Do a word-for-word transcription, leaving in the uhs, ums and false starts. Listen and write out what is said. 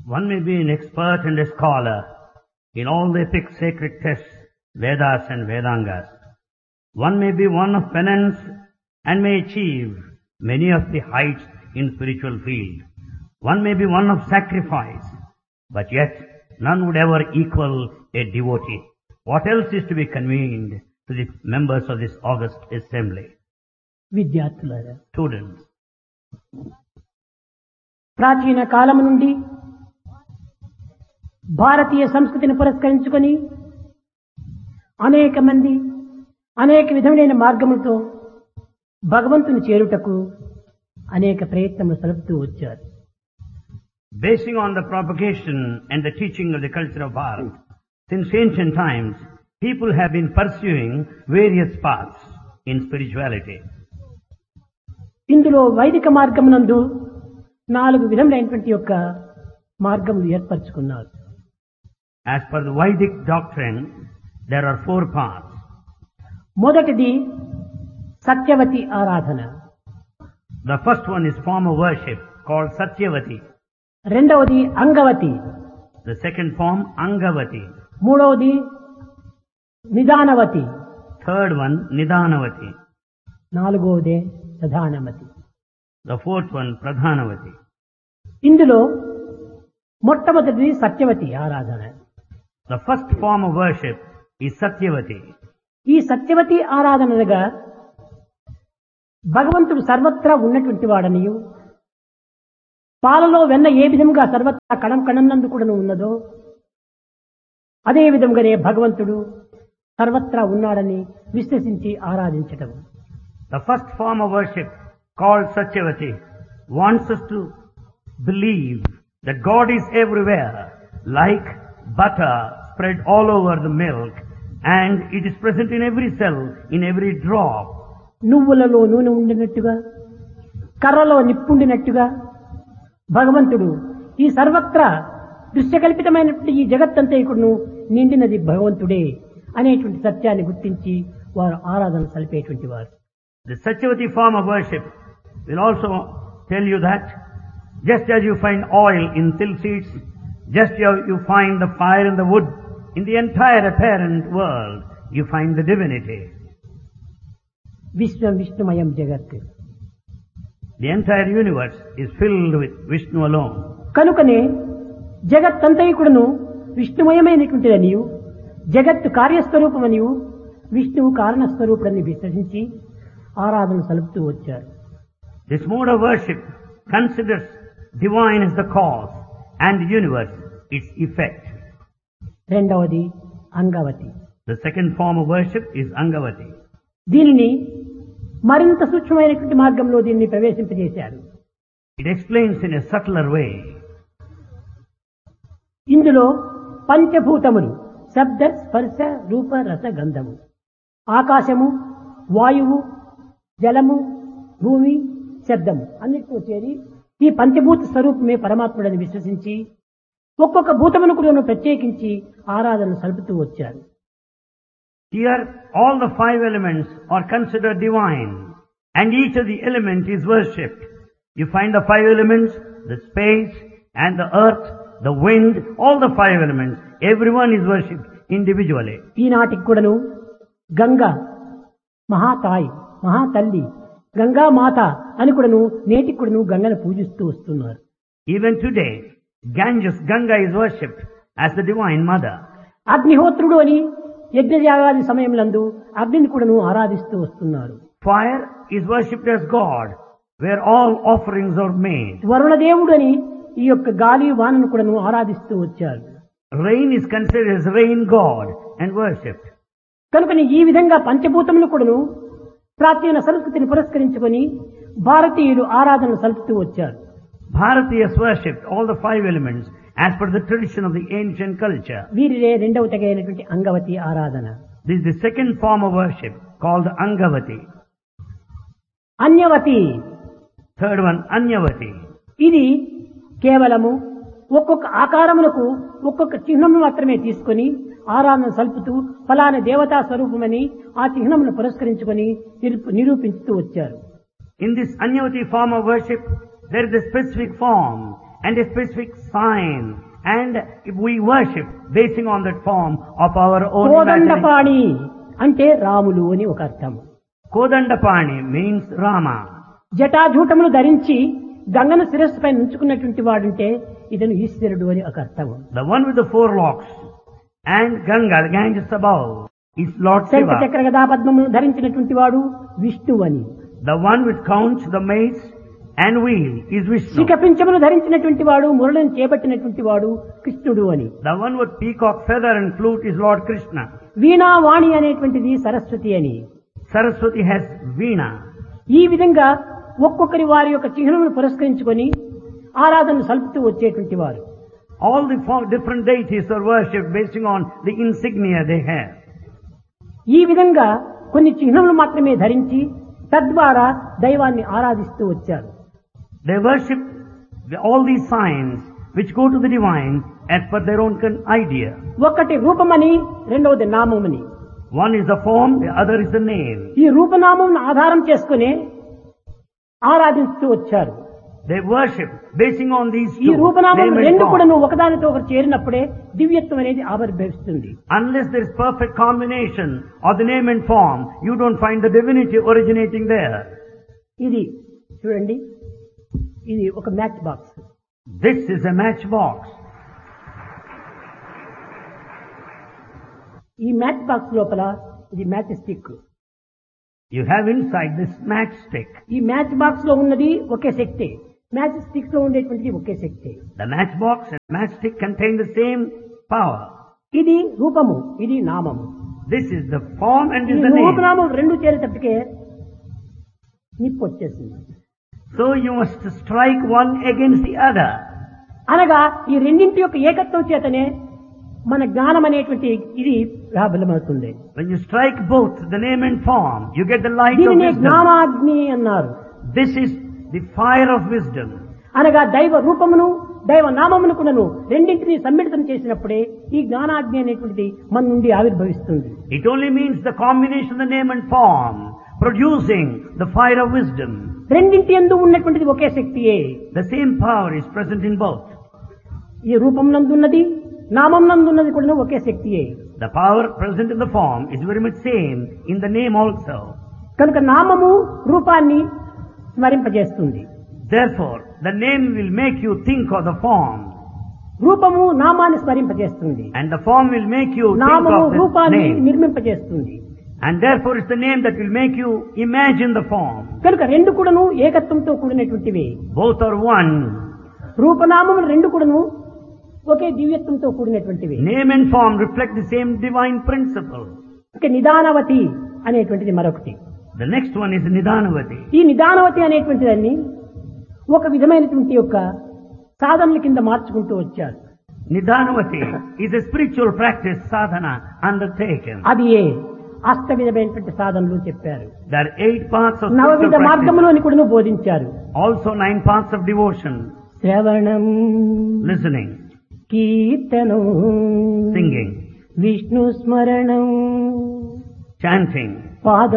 One may be an expert and a scholar in all the epic sacred texts, Vedas and Vedangas. One may be one of penance and may achieve many of the heights in spiritual field. One may be one of sacrifice, but yet none would ever equal a devotee. What else is to be convened to the members of this august assembly? విద్యార్థులారా, Students, ప్రాచీన కాలము నుండి భారతీయ సంస్కృతిని పురస్కరించుకొని అనేక మంది అనేక విధములైన మార్గములతో భగవంతుని చేరుటకు అనేక ప్రయత్నములు సలుపుతూ వచ్చారు. basing on the propagation and the teaching of the culture of Bharat, since ancient times, people have been pursuing various paths in spirituality. ఇందులో వైదిక మార్గమునందు నాలుగు విధములైనటువంటి యొక్క మార్గములు ఏర్పరచుకున్నారు. As per the Vedic doctrine, there are four paths. మొదటిది సత్యవతి ఆరాధన, The first one is form of worship called Satyavati. రెండవది Angavati, The second form, Angavati. మూడవది నిదానవతి, Third one, Nidanavati. నాలుగవదే ప్రధానమతి. The fourth one, Pradhanavati. ఇందులో మొట్టమొదటిది సత్యవతి ఆరాధన. The first form of worship is Satyavati. ఈ సత్యవతి ఆరాధనగా భగవంతుడు సర్వత్రా ఉన్నటువంటి వాడనియు, పాలలో వెన్న ఏ విధంగా సర్వత్రా కణం కణంనందు కూడా ఉన్నదో అదే విధంగానే భగవంతుడు సర్వత్రా ఉన్నాడని విశ్వసించి ఆరాధించటం. The first form of worship called Satyavati wants us to believe that God is everywhere, like butter spread all over the milk, and it is present in every cell, in every drop. నువ్వులలో నూనె ఉండినట్టుగా, కర్రలో నిప్పుండినట్టుగా భగవంతుడు ఈ సర్వత్రా దృశ్యకల్పితమైనటువంటి ఈ జగత్తంతైకుడును నిండినది భగవంతుడే అనేటువంటి సత్యాన్ని గుర్తించి వారు ఆరాధన సలిపేటువంటి వారు. The Satyavati form of worship will also tell you that just as you find oil in till seeds, just as you find the fire in the wood, in the entire apparent world, you find the divinity. విశ్వం విష్ణుమయం జగత్. The entire universe is filled with Vishnu alone. కనుకనే జగత్తంతైకుడును విష్ణుమయమైనటువంటిదనియు, జగత్తు కార్యస్వరూపమనియు, విష్ణువు కారణస్వరూపుడని విశ్వసించి ఆరాధన సలుపుతూ వచ్చారు. This mode of worship considers divine as the cause and the universe its effect. రెండవది Angavati. The second form of worship is Angavati. దీనిని మరింత సూక్ష్మమైనటువంటి మార్గంలో దీన్ని ప్రవేశింపజేశారు. It explains in a subtler way. ఇందులో పంచభూతములు శబ్ద స్పర్శ రూప రస గంధము, ఆకాశము, వాయువు, జలము, భూమి, శబ్దము అన్నిటితో చేరి ఈ పంచభూత స్వరూపమే పరమాత్ముడని విశ్వసించి ఒక్కొక్క భూతమును కూడా ప్రత్యేకించి ఆరాధన సలుపుతూ వచ్చారు. Here all the five elements are considered divine and each of the element is worshipped. You find the five elements, the space and the earth, the wind, all the five elements, everyone is worshipped individually. ఈనాటికి కూడాను గంగా మహాతాయి, మహాతల్లి, గంగా మాత అని కూడాను నేటికి కూడాను గంగను పూజిస్తూ వస్తున్నారు. Even today, Ganges, Ganga is worshipped as the divine mother. అగ్నిహోత్రుడు అని యజ్ఞయాగాది సమయంలందు అగ్నిని కూడాను ఆరాధిస్తూ వస్తున్నారు. Fire is worshipped as God, where all offerings are made. వరుణదేవుడు అని ఈ యొక్క గాలి వానను కూడాను ఆరాధిస్తూ వచ్చారు. Rain is considered as rain god and worshipped. కనుకని ఈ విధంగా పంచభూతములు కూడాను ప్రాచీన సంస్కృతిని పురస్కరించుకొని భారతీయులు ఆరాధన సలుపుతూ వచ్చారు. Bharatiyas worshipped all the five elements as per the tradition of the ancient culture. వీరిరే రెండవ తెగైనటువంటి అంగవతి ఆరాధన. This is the second form of worship called Angavati. అన్యవతి, Third one, Anyavati. ఇది కేవలము ఒక్కొక్క ఆకారములకు ఒక్కొక్క చిహ్నమును మాత్రమే తీసుకొని ఆరాధన సల్పుతూ ఫలానా దేవతా స్వరూపమని ఆ చిహ్నమును పురస్కరించుకొని నిరూపించుతూ వచ్చారు. In this Anyavati form of worship, there is a specific form and a specific sign, and we worship basing on that form of our own imagination. Kodandapani అంటే రాములు అని ఒక అర్థం. Kodandapani means Rama. జటాజూటములు ధరించి గంగను శిరస్సుపై ఉంచుకున్నటువంటి వాడుంటే ఇతను ఈశ్వరుడు అని ఒక అర్థం. The one with the four locks and Ganga, the Ganges above, is Lord శంఖ Shiva. చక్ర గదా పద్మములు ధరించినటువంటి వాడు విష్ణువు అని. The one with conch, the mace and wheel is Vishnu. శిఖపించములు ధరించినటువంటి వాడు మురళిని చేపట్టినటువంటి వాడు కృష్ణుడు అని. The one with peacock feather and flute is Lord Krishna. వీణా వాణి అనేటువంటిది సరస్వతి అని. Saraswati has Veena. ఈ విధంగా ఒక్కొక్కరి వారి యొక్క చిహ్నమును పురస్కరించుకొని ఆరాధనను సల్పుతూ వచ్చేటువంటి వారు. All the four different deities are worshipped basing on the insignia they have. ఈ విధంగా కొన్ని చిహ్నములు మాత్రమే ధరించి తద్వారా దైవాన్ని ఆరాధిస్తూ వచ్చారు. They worship the, all these signs which go to the divine as per their own con- idea. ఒకటి రూపమని, రెండవది నామమని. One is the form, the other is the name. ఈ రూపనామం ఆధారం చేసుకుని ఆరాధిస్తూ వచ్చారు. They worship basing on these ఈ two, రూపనామం name and రెండు కూడా form. నువ్వు ఒకదానితో ఒకటి చేరినప్పుడే దివ్యత్వం అనేది ఆవిర్భవిస్తుంది. Unless there is perfect combination of the name and form, you don't find the divinity originating there. ఇది చూడండి, ఇది ఒక match box. This is a matchbox. ఈ మ్యాచ్ బాక్స్ లోపల ఇది match stick. You have inside this matchstick. ఈ match box లో ఉన్నది ఒకే శక్తి, మ్యాచ్ స్టిక్ లో ఉండేటువంటిది ఒకే శక్తి. The matchbox and matchstick contain the same power. ఇది రూపము, ఇది నామము. This is the form and ఈ is the name. రూపనామం రెండు చేరేటప్పటికే నిప్పు వచ్చేసింది. So you must strike one against the other. అనగా ఈ రెండింటి యొక్క ఏకత్వం చేతనే మన జ్ఞానం అనేటువంటి ఇది ప్రాబలమవుతుంది. When you strike both the name and form, you get the light of దీనినే wisdom. జ్ఞానాగ్ని అన్నారు. This is the fire of wisdom. అనగా దైవ రూపమును దైవ నామమును కూడాను రెండింటినీ సమ్మిళితం చేసినప్పుడే ఈ జ్ఞానాగ్ని అనేటువంటిది మన నుండి ఆవిర్భవిస్తుంది. It only means the combination of the name and form, producing the fire of wisdom. రెండింటి యందు ఉన్నటువంటిది ఒకే శక్తియే. The same power is present in both. ఈ రూపం నందున్నది నామం నందున్నది కూడా ఒకే శక్తియే. The power present in the form is very much same in the name also. కనుక నామము రూపాన్ని స్మరింపజేస్తుంది. Therefore, the name will make you think of the form, రూపము నామాన్ని స్మరింపజేస్తుంది. and the form will make you think నామము of the రూపాన్ని name. నిర్మింపజేస్తుంది. And therefore it's the name that will make you imagine the form. కనుక రెండు కూడాను ఏకత్వంతో కూడినటువంటివి. Both are one. రూపనామములు రెండు కూడాను ఒకే దివ్యత్వంతో కూడినటువంటివి. Name and form reflect the same divine principle. ఇక నిదానవతి అనేటువంటిది మరొకటి. The next one is Nidanavati. ఈ నిదానవతి అనేటువంటి దాన్ని ఒక విధమైనటువంటి యొక్క సాధనల కింద మార్చుకుంటూ వచ్చారు. Nidanavati is a spiritual practice sadhana undertaken. అది ఏ అష్ట విధమైనటువంటి సాధనలు చెప్పారు. There are eight parts of నవవిధ spiritual practice. మార్గములు అని కూడా బోధించారు. Also nine parts of devotion. శ్రవణం, Listening, కీర్తనం, singing, విష్ణు స్మరణం, chanting, పాద